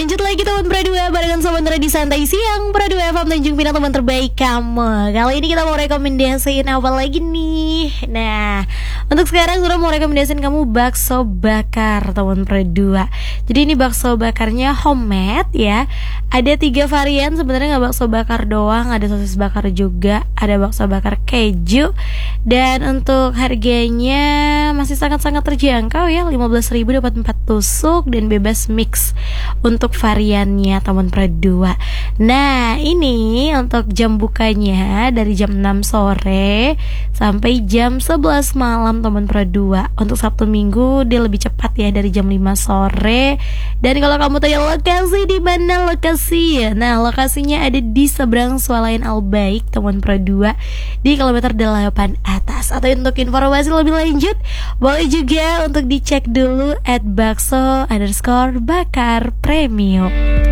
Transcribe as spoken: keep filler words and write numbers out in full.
lanjut lagi teman berdua barengan Sobat di Santai Siang Berdua F M Tanjung Pinang, teman terbaik kamu. Kali ini kita mau rekomendasiin apa lagi nih? Nah, untuk sekarang sudah mau rekomendasiin kamu bakso bakar teman berdua. Jadi ini bakso bakarnya homemade ya. Ada tiga varian sebenarnya, nggak bakso bakar doang, ada sosis bakar juga, ada bakso bakar keju. Dan untuk harganya masih sangat-sangat terjangkau ya, lima belas ribu dapat empat tusuk dan bebas mix untuk variannya teman berdua. Nah ini untuk jam bukanya dari jam enam sore sampai jam sebelas malam teman berdua. Untuk Sabtu Minggu dia lebih cepat ya, dari jam lima sore. Dan kalau kamu tanya lokasi di mana lokasi, nah lokasinya ada di seberang Swalayan Albaik teman berdua, di kilometer delapan atas. Atau untuk informasi lebih lanjut boleh juga untuk dicek dulu at bakso underscore bakar premium.